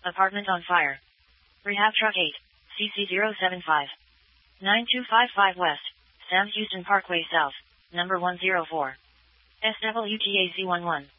Apartment on fire. Rehab truck 8. CC075. 9255 West. Sam Houston Parkway South. Number 104. SWTAC11.